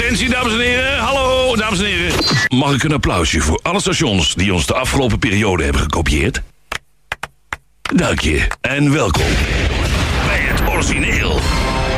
Attentie, dames en heren. Hallo, dames en heren. Mag ik een applausje voor alle stations die ons de afgelopen periode hebben gekopieerd? Dank je en welkom bij het origineel.